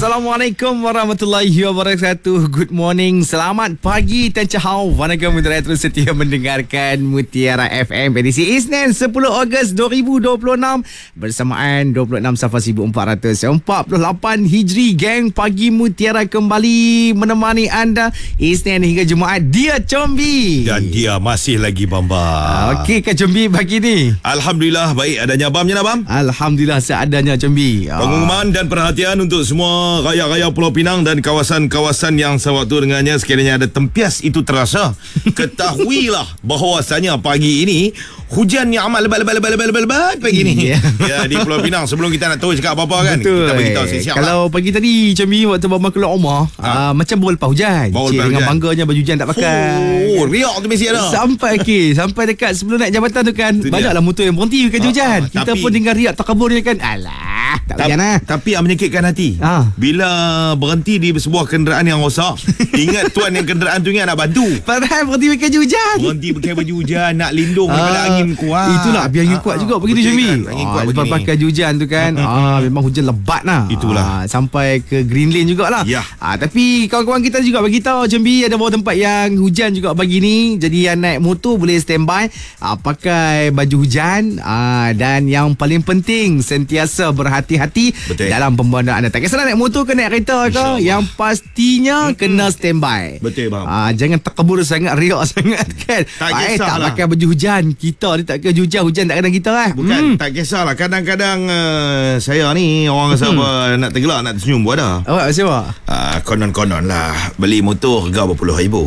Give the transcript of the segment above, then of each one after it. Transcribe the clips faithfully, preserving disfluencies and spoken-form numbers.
Assalamualaikum warahmatullahi wabarakatuh. Good morning, selamat pagi Tan Cahau. Wanaga Mutiara terus setia mendengarkan Mutiara F M edisi Isnin sepuluh Ogos dua ribu dua puluh enam bersamaan dua puluh enam Safar seribu empat ratus empat puluh lapan Hijri. Geng Pagi Mutiara kembali menemani anda Isnin hingga Jumaat. Dia Combi dan dia masih lagi Bamba. Okey Kak Combi pagi ni? Alhamdulillah baik. Adanya Bam je nak Bam? Alhamdulillah seadanya Combi. Pengumuman dan perhatian untuk semua raya-raya Pulau Pinang dan kawasan-kawasan yang sewaktu dengannya sekiranya ada tempias itu terasa, ketahuilah bahawasanya pagi ini hujan yang amat lebat-lebat-lebat-lebat pagi ni. Ya, di Pulau Pinang. Sebelum kita nak tahu cakap apa-apa kan, betul. Kita beritahu siap-siap. Kalau lah. Pagi tadi Combi waktu Bama keluar rumah, ha? uh, macam baru lepas hujan. Cik, dengan hujan. Bangganya baju hujan tak pakai. Oh, riak tu mesti ada. Sampai okay, sampai dekat sebelum naik jabatan tu kan, banyaklah motor yang berhenti kerja ha, hujan. Ha, kita tapi, pun dengar riak takabur dia kan. Alah, tak hujan lah. Tapi yang menyakitkan hati, ha. bila berhenti di sebuah kenderaan yang rosak, ingat tuan yang kenderaan tu ingat nak bantu. Padahal berhenti pakai baju hujan. Berhenti pakai baju hujan, nak lindung ha. daripada angin kuat. Itulah, biar angin kuat juga begitu Combi. Angin kuat lepas pakai baju hujan tu kan, ah, memang hujan lebat lah. Itulah. Ah, sampai ke Green Lane jugalah. Ya. Ah, tapi kawan-kawan kita juga bagi tahu Combi ada beberapa tempat yang hujan juga pagi ni. Jadi yang naik motor boleh standby, ah, pakai baju hujan, ah, dan yang paling penting sentiasa berhati-hati. Betul. Dalam pembandaran anda. Tak kisahlah naik motor ke naik kereta ke, yang pastinya kena standby. Betul bang. Ah, jangan terkebur sangat, riak sangat kan. Tak ah, eh, tak lah. pakai baju hujan. Kita ni tak pakai baju hujan, hujan tak kena kita lah. Bukan, hmm. tak kisahlah. Kadang-kadang uh, saya ni orang rasa hmm. apa, nak tergelak, nak tersenyum pun ada. Awak rasa apa? Uh, konon-konon lah beli motor harga berpuluh ribu.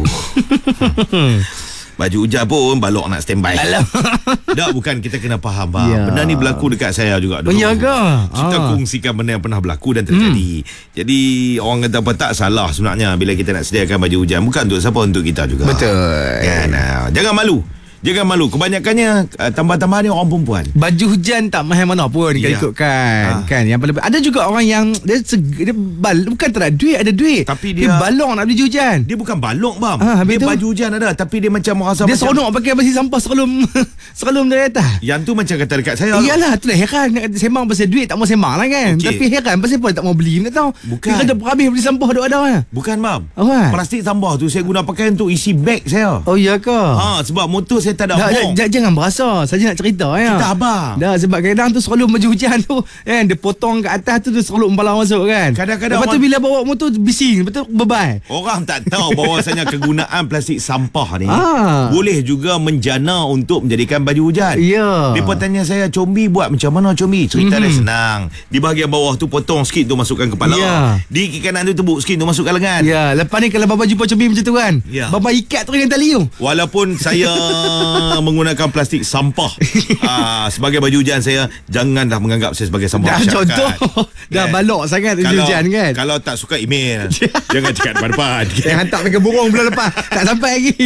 Baju hujan pun balok nak standby. Tak, bukan, kita kena faham bang. Ya. Benda ni berlaku dekat saya juga dulu. Ya ke? Kita ah. kongsikan benda yang pernah berlaku dan terjadi. Hmm. Jadi orang kata apa, tak salah sebenarnya bila kita nak sediakan baju hujan. Bukan untuk siapa, untuk kita juga. Betul. Kan? Jangan malu. Jangan malu. Kebanyakannya uh, tambah-tambah ni orang perempuan. Baju hujan tak mahal mana pun kalau ya. ikutkan ha. kan. Yang paling ada juga orang yang dia, seg- dia bal- bukan tak ada duit, ada duit. Tapi dia, dia balong nak beli baju hujan. Dia bukan balong bang. Ha, dia tu? Baju hujan ada, tapi dia macam rasa dia macam seronok pakai besi sampah sebelum sebelum dia atas. Yang tu macam kata dekat saya. Iyalah, tu lah heran nak sembang pasal duit tak mau sembang lah kan. Okay. Tapi heran pasal apa tak mau beli, tak tahu. Bukan. Dia kata habis beli sampah duk ada kan. Bukan bang. Oh, kan? Plastik sampah tu saya guna pakai untuk isi beg saya. Oh iya ke? Ha, sebab motor saya tak ada hong. Jangan berasa, saja nak cerita ya. Kita abang. Dah, sebab kadang tu selalu baju hujan tu kan, dia potong kat atas tu, dia selalu membalau masuk kan. Kadang-kadang lepas tu bila bawa motor bising, betul bebal. Orang tak tahu bahawasanya kegunaan plastik sampah ni ah. boleh juga menjana untuk menjadikan baju hujan. Ya. Depa tanya saya, Combi buat macam mana Combi? Cerita mm-hmm. dia senang. Di bahagian bawah tu potong sikit tu masukkan kepala. Ya. Di kiri kanan tu tebuk sikit tu masukkan lengan. Ya, lepas ni kalau baba jumpa Combi macam tu kan. Ya. Baba ikat tu dengan tali tu. Walaupun saya menggunakan plastik sampah aa, sebagai baju hujan saya, janganlah menganggap saya sebagai sampah. Dah masyarakat. Contoh dah kan? Balok sangat baju hujan kan. Kalau tak suka email jangan cakap depan-depan. Saya hantar pakai burung bulan lepas tak sampai lagi.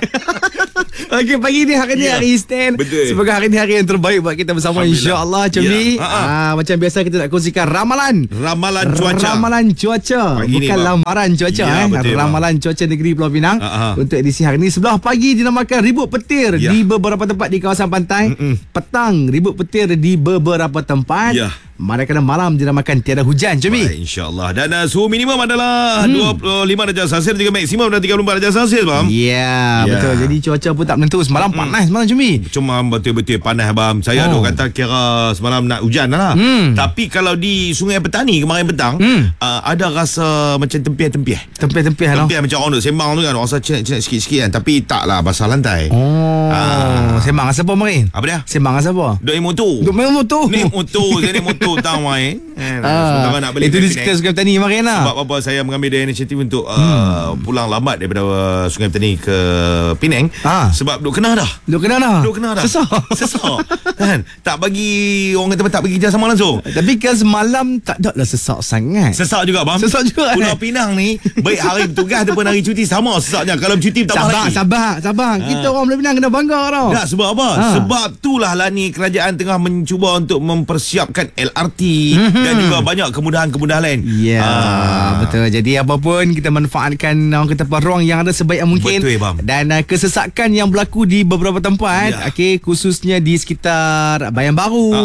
Okey, pagi ni hari ni ya. hari Isnin. Semoga hari ni hari yang terbaik buat kita bersama, insya-Allah. Combi. Ya. Ah, macam biasa kita nak kongsikan ramalan. Ramalan cuaca. Ramalan cuaca. Pagi bukan ni, lamaran cuaca ya, eh. Betul, ramalan bang. Cuaca negeri Pulau Pinang. Uh-huh. Untuk edisi hari ni sebelah pagi dinamakan ribut petir ya. di beberapa tempat di kawasan pantai. Mm-mm. Petang ribut petir di beberapa tempat. Ya. Manakala malam dinamakan tiada hujan, Combi. InsyaAllah. Dan uh, suhu minimum adalah hmm. dua puluh lima darjah Celsius, juga maksimum adalah tiga puluh empat darjah Celsius, bang. Ya, yeah, yeah. betul. Jadi cuaca pun tak menentu. Semalam hmm. panas semalam, Combi. Cuma betul-betul panas, bang. Saya oh. duk kata kira semalam nak hujan lah. Hmm. Tapi kalau di Sungai Petani kemarin petang, hmm. uh, ada rasa macam tempiah-tempiah. Tempiah-tempiah lah. Tempiah macam orang duk sembang tu kan. Rasa cenak-cenak sikit-sikit kan. Tapi taklah basah lantai. Oh. Uh. Sembang dengan siapa kemarin? Apa dia? Sembang dengan siapa? Duk naik motor. Duk naik motor. Naik motor. Saya naik motor tang main. Eh, ah, nak beli itu di sekitar Sungai Petani kemarin lah. Sebab apa saya mengambil dia inisiatif untuk uh, hmm. pulang lambat daripada uh, Sungai Petani ke Penang. Ah. Sebab duk kena dah. Duk kena dah. Duk kena dah. Sesak. Sesak. Kan? Tak bagi orang kata tak bagi kerja sama langsung. Tapi kan semalam tak ada lah sesak sangat. Sesak juga, bang. Sesak juga. Pulau eh. Pinang ni baik hari bertugas ataupun hari cuti sama sesaknya. Kalau cuti tak sabar, lagi. Sabar, sabar. Ha. Kita orang Pulau Pinang kena bangga tau. Tak, sebab apa? Ha. Sebab itulah lah ni kerajaan tengah mencuba untuk mempersiapkan L R T mm-hmm. dan juga banyak kemudahan-kemudahan lain. Ya, ah. betul. Jadi apapun kita manfaatkan orang kata peluang yang ada sebaik yang mungkin. Betul, bang. Dan uh, kesesakan yang berlaku di beberapa tempat, ya. Okey, khususnya di sekitar Bayan Baru, ah.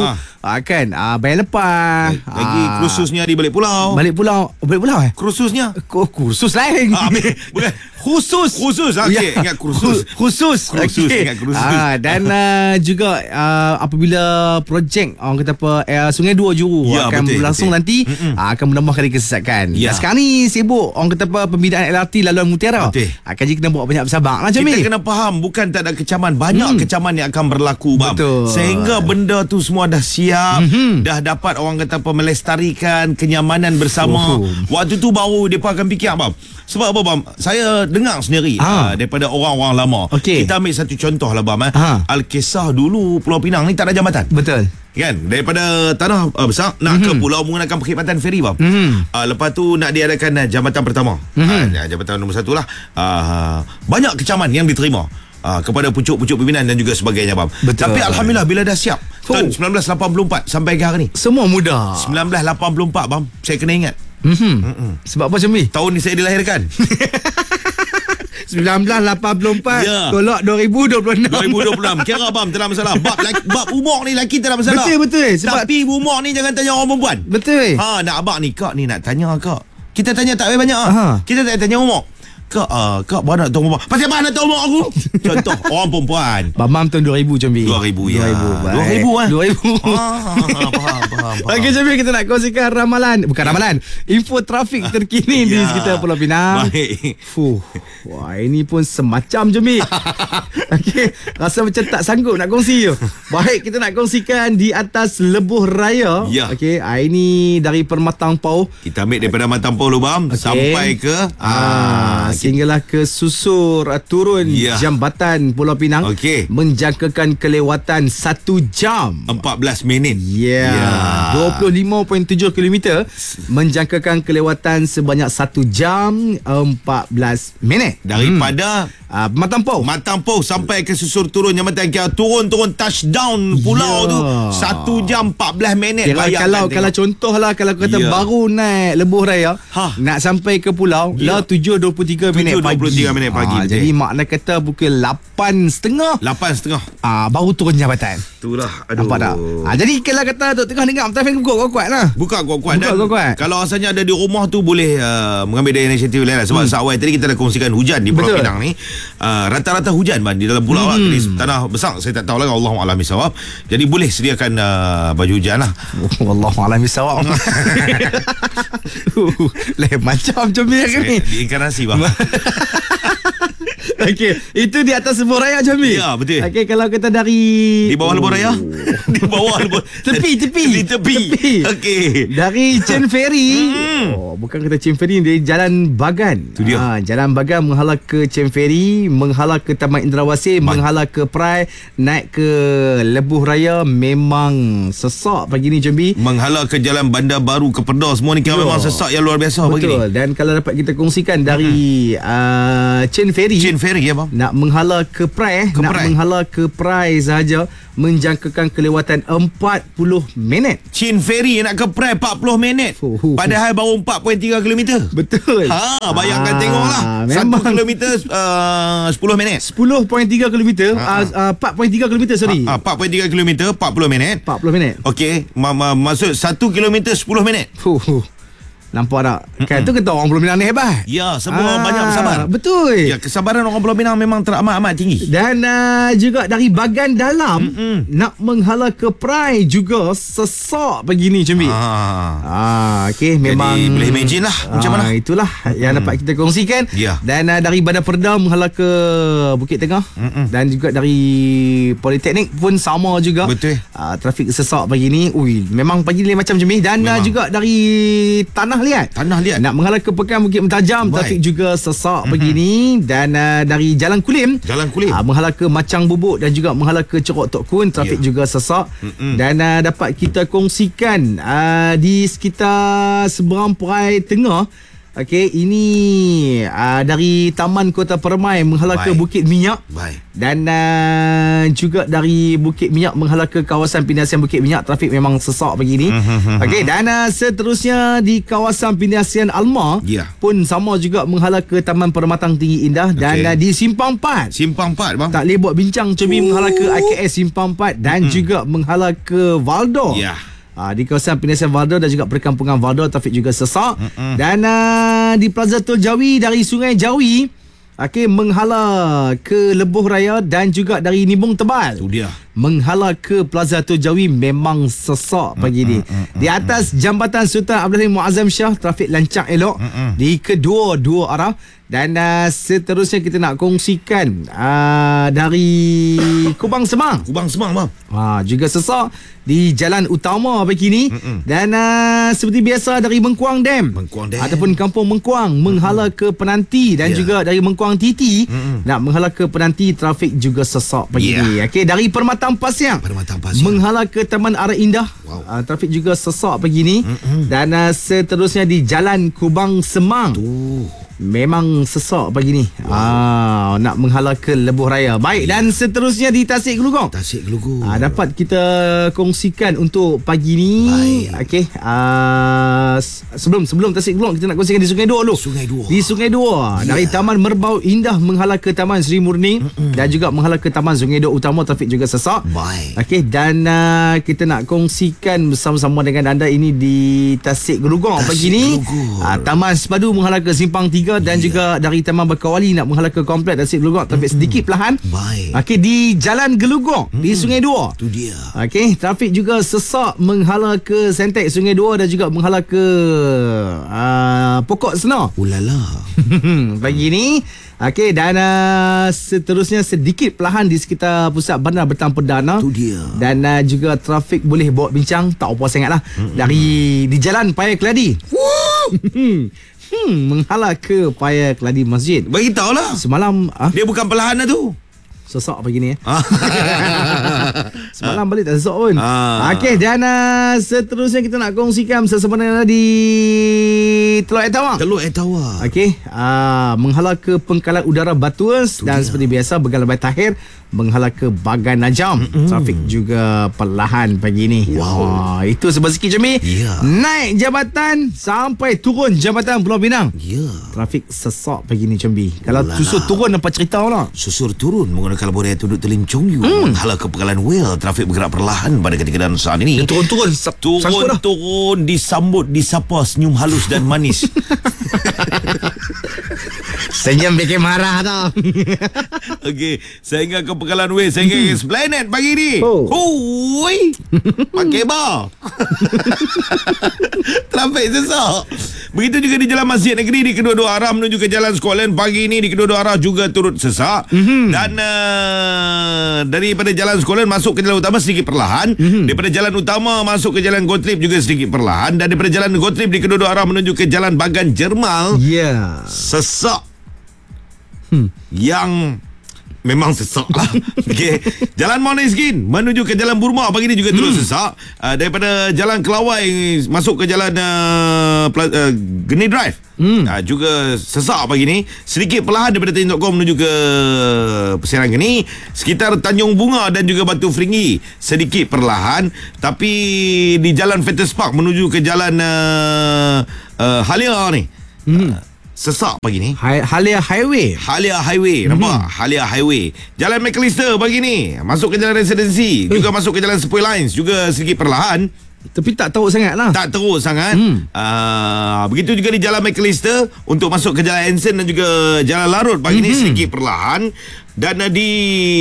ah, kan ah, bayar lepas. Lagi ah, kursusnya di balik pulau. Balik pulau. Balik pulau eh? Kursusnya. Ko- Kursus lain. Ah, bukan. Khusus. Khusus. Okey, Ya. ingat kursus. Khusus. Kursus, Okey. ingat kursus. Ah, dan uh, juga uh, apabila projek orang kata apa uh, Sungai Dua Juru Ya, akan betul, berlangsung betul. nanti uh, akan menambah kali kesesakan. Ya. Dan sekarang ni sibuk orang kata apa pembinaan L R T laluan Mutiara. Betul. Ah, kaji kena buat banyak bersabar lah macam Kita ni. kena faham, bukan tak ada kecaman, banyak hmm. kecaman yang akan berlaku, bang. Betul. Sehingga benda tu semua dah siap, mm-hmm. dah dapat orang kata apa melestarikan kenyamanan bersama. Oh. Waktu tu baru depa akan fikir, bang. Sebab apa, bang? Saya dengar sendiri Ah. uh, daripada orang-orang lama. Okey. Kita ambil satu contoh lah, bang. Eh. Ah. Al-Kisah dulu Pulau Pinang ni tak ada jambatan. Betul. Kan, daripada tanah uh, besar nak mm-hmm. ke pulau menggunakan perkhidmatan feri, bang. Mm-hmm. Uh, lepas tu nak diadakan uh, jambatan pertama. Mm-hmm. Uh, jambatan nombor satu lah. Uh, banyak kecaman yang diterima uh, kepada pucuk-pucuk pimpinan dan juga sebagainya, bang. Betul. Tapi alhamdulillah bila dah siap Oh. tahun sembilan belas lapan puluh empat sampai ke hari ni. Semua mudah. sembilan belas lapan puluh empat, bang. Saya kena ingat. Mm-hmm. Mm-hmm. Sebab apa macam ni? Tahun ni saya dilahirkan. sembilan belas lapan puluh empat Ya. tolak dua ribu dua puluh enam. dua ribu dua puluh enam. Kira, bang, tak ada masalah. Bab, laki, bab umur ni laki tak ada masalah. Betul, betul. Sebab- Tapi umur ni jangan tanya orang perempuan. Betul. Ha, nak abang ni, kak ni nak tanya kak. Kita tanya tak banyak. Aha. Kita tak tanya umur. Kak, uh, kak baru nak tahu umur. Pasal abang nak tahu umur aku? Contoh, orang perempuan. Bamam tahun dua ribu Jambi. dua ribu, ya. dua ribu. dua ribu, eh? dua ribu. Ah, faham, faham, faham. Okey, Jambi, kita nak kongsikan ramalan. Bukan ramalan. Info trafik terkini di Ya. sekitar Pulau Pinang. Baik. Fuh. Wah, ini pun semacam Jambi. Okey, rasa macam tak sanggup nak kongsi je. Baik, kita nak kongsikan di atas Lebuh Raya. Ya. Okey, ah, ini dari Permatang Pau. Kita ambil daripada Matampau dulu, bang. Okey. Sampai ke... Ah, sehinggalah ke susur uh, turun Ya. jambatan Pulau Pinang. Okey. Menjangkakan kelewatan satu jam. empat belas minit. Ya, yeah. dua puluh lima perpuluhan tujuh kilometer menjangkakan kelewatan sebanyak satu jam empat belas minit. Daripada Ah, uh, Matampau. Matampau sampai ke susur turun jambatan, kira turun-turun touchdown pulau Ya. tu satu jam empat belas minit. Kira Bayangkan kalau tengok. kalau contoh lah, kalau kata Ya. baru naik Lebuh Raya, Ha. nak sampai ke pulau Ya. lah tujuh dua puluh tiga minit tujuh dua puluh tiga pagi. minit pagi, Ah, betul. jadi makna kata pukul lapan setengah lapan setengah. ah, baru turun jambatan. Itulah, aduh. Nampak tak? Ah, jadi kalau kata Tok Tengah dengar Mutafik buka kuat-kuat lah. Buka kuat-kuat. Buka Dan kuat-kuat. kalau rasanya ada di rumah tu boleh uh, mengambil dari inisiatif lain lah. Sebab hmm. saat tadi kita dah kongsikan hujan di Pulau Betul. Pinang ni. Uh, rata-rata hujan, bang, di dalam pulau hmm. lah. Jadi tanah besar saya tak tahu lah, Allahu'alam bisawab. Jadi boleh sediakan uh, baju hujan lah. Oh, Wallahualam bisawab. Lain macam macam ni hari ni. Diinkarnasi, bang. Okey, itu di atas Lebuh Raya Jambi. Ya, betul. Okey, kalau kita dari Di bawah Lebuh Raya. Di bawah Lebuh. Tepi, tepi. Di tepi. Tepi. Okey. Dari Chin Ferry. Hmm. Oh, bukan kata Chin Ferry, dari Jalan Bagan. Tu dia. Ha, Jalan Bagan menghala ke Chin Ferry, menghala ke Taman Indrawasih, Bang. menghala ke Prai, naik ke Lebuh Raya, memang sesak pagi ni Jambi. Menghala ke Jalan Bandar Baru ke Pedah semua ni kira Ya. memang sesak yang luar biasa pagi ni. Betul. Dan kalau dapat kita kongsikan dari uh, Chin Ferry, Chin Ferry, ya, bang. nak menghala ke Prai, Ke nak Prai. menghala ke Prai sahaja menjangkakan kelewatan empat puluh minit. Chin Ferry nak ke Prai empat puluh minit. Fuh, fuh, Padahal baru empat perpuluhan tiga kilometer. Betul. Ha, bayangkan Ah, tengoklah. memang. satu kilometer uh, sepuluh minit. sepuluh perpuluhan tiga kilometer, Ha, ha. uh, uh, empat perpuluhan tiga kilometer, sorry. Ah, empat perpuluhan tiga kilometer empat puluh minit. empat puluh minit. Okey, ma- ma- maksud satu kilometer sepuluh minit. Fuh, fuh. Nampak tak? Kan tu kata orang Pulau Pinang ni hebat. Ya, semua Ah, banyak bersabar. Betul. Ya, kesabaran orang Pulau Pinang memang teramat-amat tinggi. Dan uh, juga dari bagan dalam Mm-mm. nak menghala ke Prai juga sesak pagi ni Cembi. Ah. Ah, okey, memang Jadi boleh imagine lah macam mana. Ah, itulah yang dapat kita kongsikan. Ya. Dan uh, dari Bandar Perda menghala ke Bukit Tengah. Mm-mm. Dan juga dari Politeknik pun sama juga. Betul. Uh, trafik sesak pagi ni. Ui, memang pagi ni macam Cembi. Dan uh, Memang. juga dari Tanah Liat. Tanah Liat. Nak menghala ke Pekan Bukit Mentajam, Baik. trafik juga sesak pagi ni. Dan uh, dari Jalan Kulim, Jalan Kulim. uh, menghala ke Macang Bubuk dan juga menghala ke Cerok Tok Kun, trafik Ya. juga sesak. Mm-mm. Dan uh, dapat kita kongsikan uh, di sekitar seberang Perai Tengah, Okey, ini uh, dari Taman Kota Permai menghala ke Bukit Minyak. Baik. Dan uh, juga dari Bukit Minyak menghala ke kawasan pindasian Bukit Minyak, trafik memang sesak pagi ni. Okey, dan uh, seterusnya di kawasan pindasian Almar Ya. pun sama juga menghala ke Taman Permatang Tinggi Indah. Dan Okey. uh, di Simpang empat Simpang empat bang. tak boleh buat bincang Cobi Oh. menghala ke I K S Simpang empat dan mm-hmm. juga menghala ke Valdo. Ya. Uh, di kawasan pindasian Valdo dan juga perkampungan Valdo, trafik juga sesak. Mm-mm. Dan uh, di Plaza Tol Jawi dari Sungai Jawi, okey, menghala ke Lebuh Raya dan juga dari Nibong Tebal Tu dia. menghala ke Plaza Tol Jawi memang sesak pagi ni. Di atas Jambatan Sultan Abdul Halim Muazzam Shah, trafik lancar elok di kedua-dua arah. Dan uh, seterusnya kita nak kongsikan uh, dari Kubang Semang. Kubang Semang bang. Ha, juga sesak di jalan utama pagi ni. Mm-mm. Dan uh, seperti biasa dari Mengkuang Dam, Mengkuang Dam. ataupun Kampung Mengkuang menghala ke Penanti dan Yeah. juga dari Mengkuang Titi Mm-mm. nak menghala ke Penanti, trafik juga sesak pagi Yeah. ni. Okey, dari Permatang Pasiang Permatang Pasiang. menghala ke Taman Ara Indah. Wow. Uh, trafik juga sesak pagi ni. Mm-mm. Dan uh, seterusnya di Jalan Kubang Semang. Tu. Memang sesak pagi ni. Wow. Ah, nak menghala ke Lebuh Raya. Baik, dan seterusnya di Tasik Gelugong. Tasik Gelugong. Ah, dapat kita kongsikan untuk pagi ni. Baik. Okey. Ah, sebelum sebelum Tasik Gelugong, kita nak kongsikan di Sungai Dua dulu. Sungai Dua. Di Sungai Dua, Ya. dari Taman Merbau Indah menghala ke Taman Sri Murni. Mm-mm. Dan juga menghala ke Taman Sungai Dua Utama, trafik juga sesak. Baik. Okey, dan uh, kita nak kongsikan bersama-sama dengan anda ini di Tasik Gelugong Tasik pagi ni. Gelugong. Uh, Taman Sepadu menghala ke Simpang tiga dan Ya. juga dari Taman Bakawali nak menghala ke Komplek Tasik Gelugong, trafik mm-hmm. sedikit perlahan. Baik. Okey, di Jalan Gelugong mm-hmm. di Sungai Dua. Tu dia. Okey, trafik juga sesak menghala ke Sentek Sungai Dua dan juga menghala ke uh, Pokok Senar. Ulala. Pagi ni. Okey, dan uh, seterusnya sedikit perlahan di sekitar pusat Bandar Bertam Perdana. Tu dia. Dan uh, juga trafik boleh bawa bincang, tak apa sangatlah. Mm-hmm. Dari di Jalan Paya Keladi. hmm, menghala ke Paya Keladi Masjid. Bagi tahu lah. Semalam ah, Dia bukan perlahan lah tu. sesak pagi ni eh. Ah. Semalam balik tak sesak pun. Ah. Okey, dan uh, seterusnya kita nak kongsikan bersama dengan anda di Teluk Air Tawang. Teluk Air Tawang. Okey, uh, menghala ke Pengkalan Udara Batuas dan dia. seperti biasa Begal Bayi Tahir menghala ke Bagan Najam. Mm-hmm. Trafik juga perlahan pagi ni. Wow. Uh, itu sebab sikit Jemi. Ya. Naik jabatan sampai turun jabatan Pulau Pinang. Ya. Trafik sesak pagi ni Cembi. Kalau Ulala. susur turun apa cerita lah. Susur turun menggunakan laboratorium duduk Telincong you. Hmm. Hala ke Pengkalan Well, trafik bergerak perlahan pada ketika dan saat ini. Dia turun-turun sap- sangkut dah. Turun-turun disambut, disapa senyum halus dan manis. Senyum bikin marah tau. Okey, sehingga ke Pengkalan Well, sehingga ke Esplanade pagi ni. Oh. Hui. Pakai bar. Trafik sesak. Begitu juga di Jalan Masjid Negeri di kedua-dua arah menuju ke Jalan Scotland pagi ini di kedua-dua arah juga turut sesak. Mm-hmm. Dan uh, daripada Jalan Scotland masuk ke jalan utama sedikit perlahan. Mm-hmm. Daripada jalan utama masuk ke Jalan Gotrip juga sedikit perlahan. Dan daripada Jalan Gotrip di kedua-dua arah menuju ke Jalan Bagan Jermal. Ya. Yeah. Sesak. Hmm. Yang memang sesak lah. Okey. Jalan Moneskin menuju ke Jalan Burma pagi ni juga terus hmm. sesak. Uh, daripada Jalan Kelawai masuk ke Jalan uh, uh, Geni Drive. Hmm. Uh, juga sesak pagi ni. Sedikit perlahan daripada Tanjung Tok Gong menuju ke Persiaran Geni. Sekitar Tanjung Bunga dan juga Batu Feringgi sedikit perlahan. Tapi di Jalan Fettes Park menuju ke Jalan uh, uh, Halia ni. Hmm. Uh, sesak pagi ni. Halia Highway. Halia Highway. Mm-hmm. Nampak? Halia Highway. Jalan McAllister pagi ni. Masuk ke Jalan Residency. Eh. Juga masuk ke Jalan Sepoi Lines. Juga sedikit perlahan. Tapi tak teruk sangat lah. Tak teruk sangat. Hmm. Uh, begitu juga di Jalan McAllister. Untuk masuk ke Jalan Anson dan juga Jalan Larut pagi mm-hmm. ni sedikit perlahan. Dan uh, di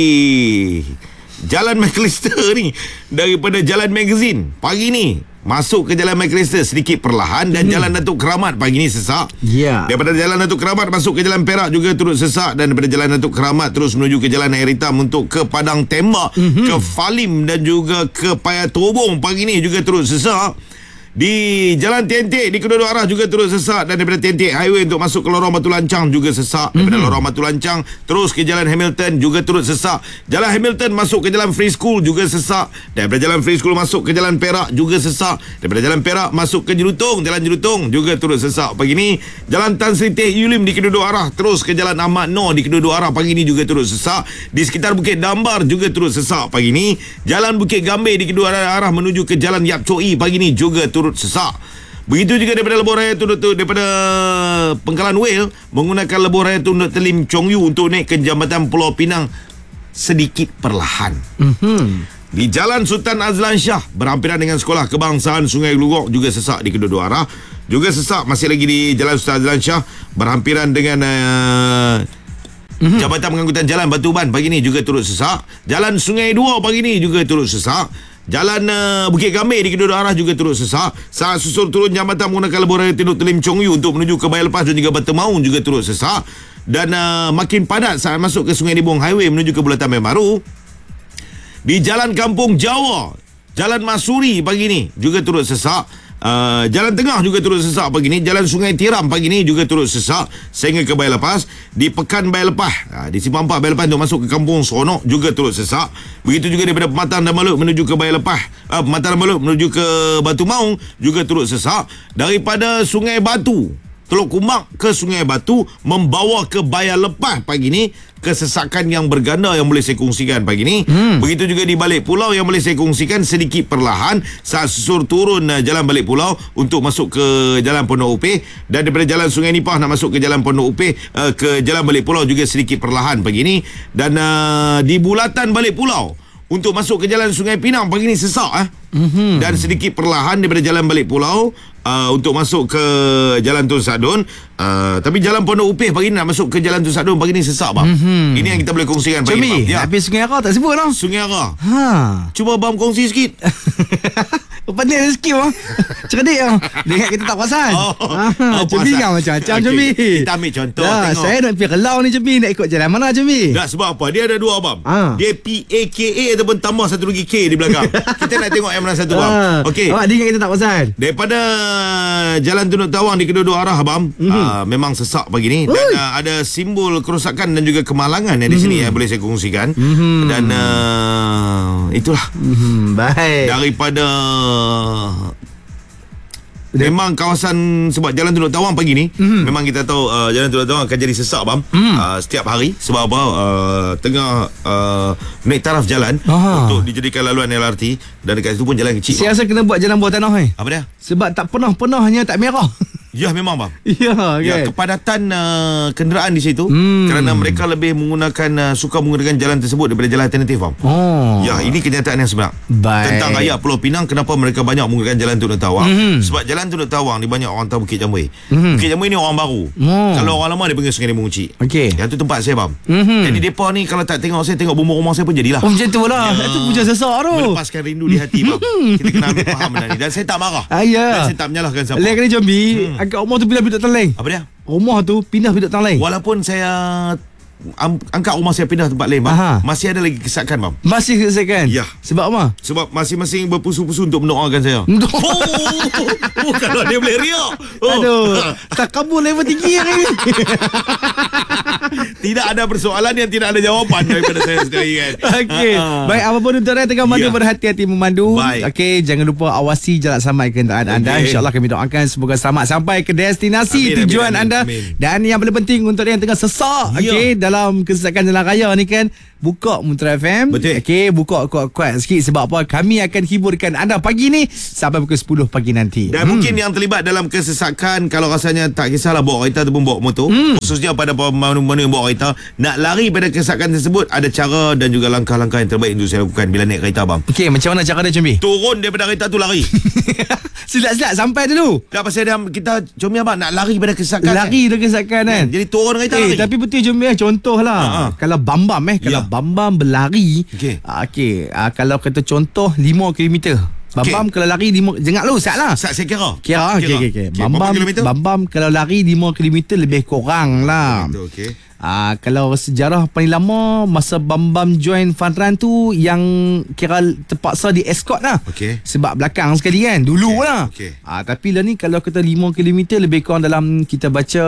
Jalan McAllister ni, daripada Jalan Magazine pagi ni masuk ke Jalan McAllister sedikit perlahan. Dan hmm. Jalan Datuk Keramat pagi ni sesak. Ya. Daripada Jalan Datuk Keramat masuk ke Jalan Perak juga turut sesak. Dan daripada Jalan Datuk Keramat terus menuju ke Jalan Air Hitam untuk ke Padang Tembak, mm-hmm. ke Falim dan juga ke Paya Tobong pagi ni juga turut sesak. Di Jalan Tentik di kedua-dua arah juga turut sesak, dan daripada Tentik Highway untuk masuk ke lorong Batu Lancang juga sesak. Daripada mm-hmm. lorong Batu Lancang terus ke Jalan Hamilton juga turut sesak. Jalan Hamilton masuk ke Jalan Free School juga sesak. Daripada Jalan Free School masuk ke Jalan Perak juga sesak. Daripada Jalan Perak masuk ke Jerutung, Jalan Jerutung juga turut sesak pagi ni. Jalan Tan Sri Teh Yulim di kedua-dua arah terus ke Jalan Ahmad Noor di kedua-dua arah pagi ni juga turut sesak. Di sekitar Bukit Dambar juga turut sesak pagi ni. Jalan Bukit Gambir di kedua arah menuju ke Jalan Yap Choi pagi ni juga turut sesak. Begitu juga daripada Lebuh Raya Tunduk tu, daripada Pengkalan Whale menggunakan Lebuh Raya Tunduk Telim Chong Yu untuk naik ke Jambatan Pulau Pinang sedikit perlahan. Mm-hmm. Di Jalan Sultan Azlan Shah berhampiran dengan Sekolah Kebangsaan Sungai Glugok juga sesak di kedua-dua arah. Juga sesak masih lagi di Jalan Sultan Azlan Shah berhampiran dengan uh, mm-hmm. Jabatan Pengangkutan Jalan Batu Uban pagi ni juga turut sesak. Jalan Sungai Dua pagi ni juga turut sesak. Jalan uh, Bukit Gambir di kedua arah juga turut sesak. Saat susur turun jambatan menggunakan Lebuh Raya Tunduk Telim Chong Yu untuk menuju ke Bayar Lepas dan juga Batu Maung juga turut sesak. Dan uh, makin padat saat masuk ke Sungai Dibong Highway menuju ke Bulatan Baru. Di Jalan Kampung Jawa, Jalan Masuri pagi ni juga turut sesak. Uh, Jalan Tengah juga turut sesak pagi ni. Jalan Sungai Tiram pagi ni juga turut sesak sehingga ke Bayar Lepas. Di Pekan Bayar Lepas, uh, di Simpang Empat Bayar Lepas untuk masuk ke Kampung Seronok juga turut sesak. Begitu juga daripada Pematang dan Malut menuju ke Bayar Lepas, uh, Pematang dan Malut menuju ke Batu Maung juga turut sesak. Daripada Sungai Batu, Teluk Kumbak ke Sungai Batu membawa ke Bayar Lepas pagi ni, kesesakan yang berganda yang boleh saya kongsikan pagi ni. Hmm. Begitu juga di Balik Pulau yang boleh saya kongsikan sedikit perlahan saat susur turun uh, Jalan Balik Pulau untuk masuk ke Jalan Pondok Upih, dan daripada Jalan Sungai Nipah nak masuk ke Jalan Pondok Upih uh, ke Jalan Balik Pulau juga sedikit perlahan pagi ni. Dan uh, di Bulatan Balik Pulau untuk masuk ke Jalan Sungai Pinang pagi ni sesak eh. Mm-hmm. Dan sedikit perlahan daripada Jalan Balik Pulau uh, untuk masuk ke Jalan Tun Sadun. Uh, tapi Jalan Pondok Upih pagi ni nak masuk ke Jalan Tun Sadun pagi ni sesak bang. Mm-hmm. Ini yang kita boleh kongsikan pagi ni. Ya. Tapi Sungai Ara tak sebut lah. Sungai Ara. Ha. Cuba bang kongsi sikit. Pandai rezeki bang. Cerdik bang. Dia ingat kita tak perasan. Oh, ha, oh, Cebi kan macam-macam okay. Cebi. Kita ambil contoh ya, tengok. Saya nak pergi Kelau ni Cebi. Nak ikut jalan mana Cebi? Tak, sebab apa? Dia ada dua bang. Ha. Dia P A K A ataupun tambah satu lagi K di belakang. Kita nak tengok yang mana satu bang. Ha. Okey. Awak dia ingat kita tak perasan. Daripada Jalan Tunduk Tawang di kedua-dua arah bang. Mm-hmm. Uh, memang sesak pagi ni. Dan uh, ada simbol kerosakan dan juga kemalangan yang di sini mm-hmm. yang boleh saya kongsikan. Mm-hmm. Dan uh, itulah. Mm-hmm. Baik. Daripada memang kawasan, sebab Jalan Tunduk Tawang pagi ni mm-hmm. memang kita tahu uh, Jalan Tunduk Tawang akan jadi sesak bang mm. uh, setiap hari. Sebab apa? Uh, tengah uh, naik taraf jalan Aha. untuk dijadikan laluan L R T, dan dekat situ pun jalan kecil. Saya rasa kena buat jalan bawah tanah eh. Apa dia? Sebab tak pernah-pernah hanya tak merah. Ya memang bang. Ya, kan? Ya, kepadatan uh, kenderaan di situ hmm. kerana mereka lebih menggunakan uh, suka menggunakan jalan tersebut daripada jalan alternatif bang. Oh. Ya, ini kenyataan yang sebenar. Baik. Tentang rakyat Pulau Pinang, kenapa mereka banyak menggunakan jalan Tunduk Tawang? Hmm. Sebab jalan Tunduk Tawang ni banyak orang tahu Bukit Jambui. Hmm. Bukit Jambui ni orang baru. Oh. Kalau orang lama dia panggil Sungai Limau Ucik. Okey. Yang tu tempat saya bang. Hmm. Jadi depa ni kalau tak tengok saya, tengok bumbu rumah saya pun jadilah. Oh macam tu lah. Ya. Itu puja sesak tu. Melepaskan rindu di hati bang. Kita kena ambil faham benda ni. Dan saya tak marah. Ah, ya. Dan saya tak menyalahkan siapa. Lain kali Jambi, hmm. agak rumah tu bila-bila Teleng. Apa dia? Rumah tu pindah pindah tempat lain. Walaupun saya um, angkat rumah saya pindah tempat lain bang, Aha. masih ada lagi kesakan bang. Masih kesakan? Ya. Sebab apa? Sebab masing-masing berpusu-pusu untuk mendoakan saya. oh, oh, kalau dia boleh riak. Oh. Aduh, tak kabur level tinggi hari ni. Tidak ada persoalan yang tidak ada jawapan daripada saya sekali kan. Okey. Baik, apapun untuk anda tengah memandu, ya. berhati-hati memandu. Okey, jangan lupa awasi jalan selamat kenderaan okay. anda. InsyaAllah kami doakan semoga selamat sampai ke destinasi amin, tujuan amin, anda. Amin. Dan yang paling penting untuk yang tengah sesak ya. okey dalam kesesakan jalan raya ni kan, buka Muntera F M. Betul. Okey, buka kuat-kuat sikit sebab apa? Kami akan hiburkan anda pagi ni sampai pukul sepuluh pagi nanti. Dan hmm. mungkin yang terlibat dalam kesesakan, kalau rasanya tak kisahlah bawa kereta ataupun bawa motor, hmm. khususnya pada mana-mana yang bawa kereta, nak lari pada kesesakan tersebut, ada cara dan juga langkah-langkah yang terbaik untuk saya lakukan bila naik kereta bang. Okey, macam mana cara dia Combi? Turun daripada kereta tu lari. Silat-silat sampai dulu. Tak pasal dia, kita Combi abang nak lari pada kesesakan. Lari pada kesesakan kan. Jadi turun kereta eh, lari. Tapi betul Combi, contohlah. Ha-ha. Kalau bam-bam eh, kalau ya. Bam-bam berlari, okey. Uh, okay. uh, kalau kata contoh lima kilometer. Bam-bam okay. kalau lari lima, jangan lu sat lah. Sat saya kira. Kira. Okey okey okey. Bam-bam Bam-bam kalau lari lima kilometer lebih kurang lah. Okey. Ah, kalau sejarah paling lama masa Bam-Bam join Fun Run tu yang kira terpaksa di escort lah. Okey. Sebab belakang sekali kan dulu Okey, lah. okey. Ah, tapi lah ni kalau kita lima kilometer lebih kurang dalam kita baca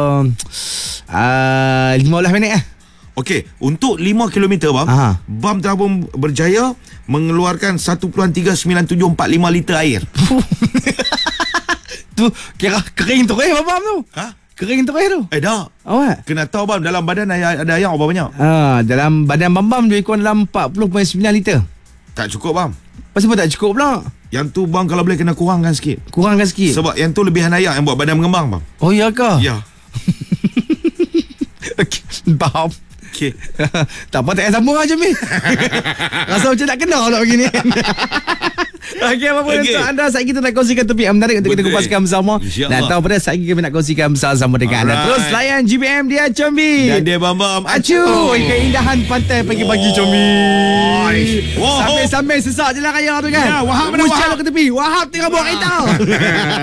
ah, lima belas minit lah. Okey, untuk lima kilometer bang, Aha. Bam telah pun berjaya mengeluarkan satu perpuluhan tiga sembilan tujuh empat lima liter air. Tu kira kering terus Bam-Bam tu. Ha? Kering terus tu. Eh dah. Awak. Kena tahu bang, dalam badan ada, ada air berapa banyak? Ah, dalam badan Bam-Bam lebih kurang dalam empat puluh perpuluhan sembilan liter. Tak cukup bang. Pasal apa tak cukup pula? Yang tu bang kalau boleh kena kurangkan sikit. Kurangkan sikit. Sebab yang tu lebihan air yang buat badan mengembang bang. Oh ya ke? Ya. Okay, faham. Okey. Tak apa, tak payah sambung lah Jami. Rasa macam nak kenal tak begini. Okey, apa pun Okey. untuk anda, saat kita nak kongsikan topik yang menarik untuk kita Betul. kupaskan bersama. InsyaAllah. Dan tahu pada saat kita nak kongsikan bersama dengan anda. Alright. Terus layan G B M dia Combi. Dan dia Bam-Bam. Acu, keindahan pantai pagi-pagi Combi. Wow. Sambil-sambil sesak je lah raya tu kan. Ya, Wahab mana Hujan Wahab? ke tepi. Wahab tengah buat kereta.